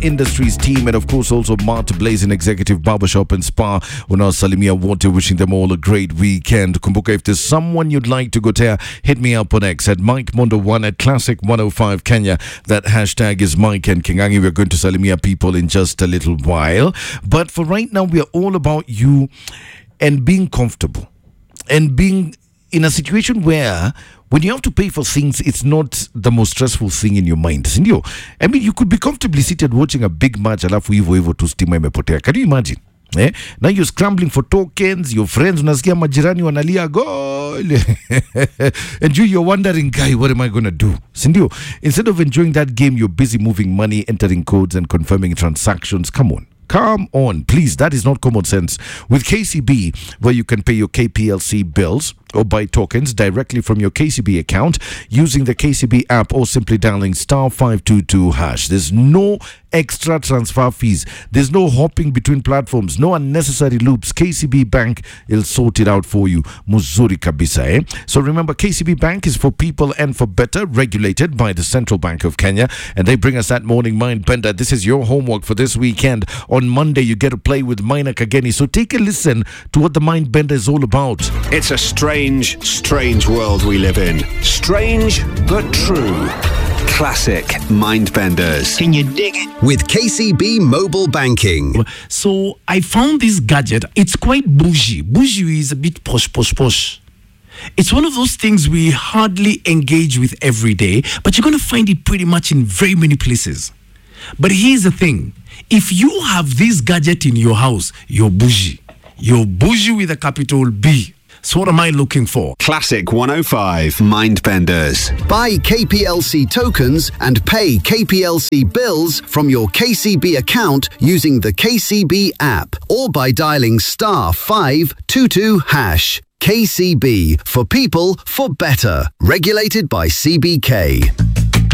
Industries team, and of course also Mart Blazing Executive Barbershop and Spa. Salimia Water, wishing them all a great weekend. Kumbuka, if there's someone you'd like to go there, hit me up on X at Mike Mondo1 at Classic 105 Kenya. That hashtag is Mike and Kingangi. We're going to Salimia people in just a little while. But for right now, we are all about you and being comfortable and being in a situation where when you have to pay for things, it's not the most stressful thing in your mind. Sindio? I mean, you could be comfortably seated watching a big match alafu hivyo tu stima imepotea. Can you imagine? Now you're scrambling for tokens, your friends unasikia majirani wanalia goal. And you're wondering, guy, what am I going to do? Sindio? Instead of enjoying that game, you're busy moving money, entering codes and confirming transactions. Come on, please. That is not common sense. With KCB, where you can pay your KPLC bills or buy tokens directly from your KCB account using the KCB app or simply dialing *522#. There's no extra transfer fees. There's no hopping between platforms. No unnecessary loops. KCB Bank will sort it out for you. Muzuri kabisa, eh? So remember, KCB Bank is for people and for better, regulated by the Central Bank of Kenya. And they bring us that morning mind bender. This is your homework for this weekend. On Monday, you get to play with Maina Kageni. So take a listen to what the mind bender is all about. It's a strange world we live in. Strange but true. Classic Mindbenders. Can you dig it? With KCB Mobile Banking. So I found this gadget. It's quite bougie. Bougie is a bit posh. It's one of those things we hardly engage with every day, but you're going to find it pretty much in very many places. But here's the thing. If you have this gadget in your house, you're bougie. You're bougie with a capital B. So what am I looking for? Classic 105 Mindbenders. Buy KPLC tokens and pay KPLC bills from your KCB account using the KCB app or by dialing *522#. KCB, for people, for better. Regulated by CBK.